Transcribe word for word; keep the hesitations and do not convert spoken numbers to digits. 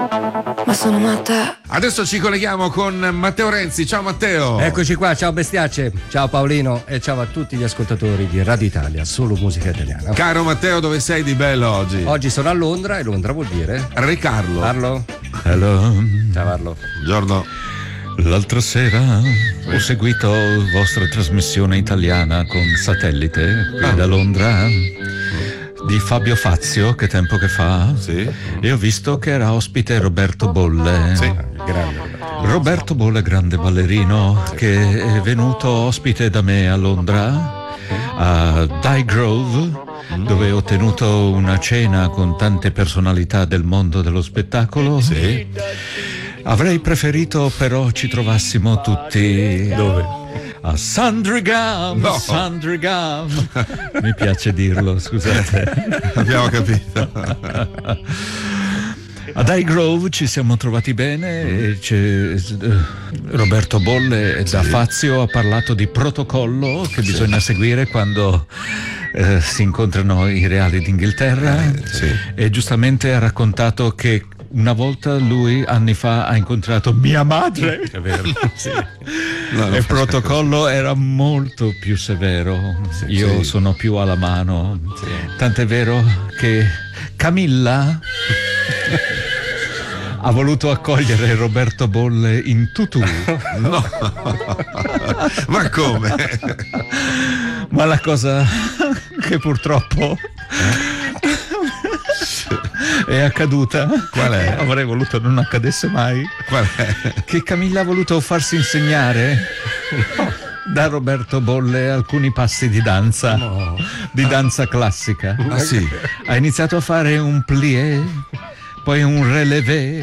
ma sono matta. Adesso ci colleghiamo con Matteo Renzi. Ciao Matteo. Eccoci qua, ciao bestiacce, ciao Paolino e ciao a tutti gli ascoltatori di Radio Italia, solo musica italiana. Caro Matteo, dove sei di bello oggi? Oggi sono a Londra e Londra vuol dire Re Carlo. Carlo. Hello. Ciao Carlo. Buongiorno. L'altra sera ho seguito la vostra trasmissione italiana con satellite qui Ah. da Londra di Fabio Fazio, che tempo che fa, Sì. e ho visto che era ospite Roberto Bolle. Sì. Grande. Roberto Bolle, grande ballerino, che è venuto ospite da me a Londra, a Dyegrove, dove ho tenuto una cena con tante personalità del mondo dello spettacolo. Sì. Avrei preferito però ci trovassimo tutti Dove? a Sandringham. No. Sandringham. Mi piace dirlo, scusate. Abbiamo capito. A Dyegrove ci siamo trovati bene e c'è, eh, Roberto Bolle da Fazio ha parlato di protocollo che bisogna seguire quando eh, si incontrano i reali d'Inghilterra, sì. e giustamente ha raccontato che una volta lui anni fa ha incontrato mia madre. È vero. Sì. No, E il protocollo era molto più severo. Io sì. sono più alla mano. Tant'è vero che Camilla ha voluto accogliere Roberto Bolle in tutù. No. Ma come? Ma la cosa che purtroppo è accaduta, Qual è? avrei voluto non accadesse mai, Qual è? che Camilla ha voluto farsi insegnare da Roberto Bolle alcuni passi di danza, di danza classica. Ah sì. Ha iniziato a fare un plié, poi un relevé,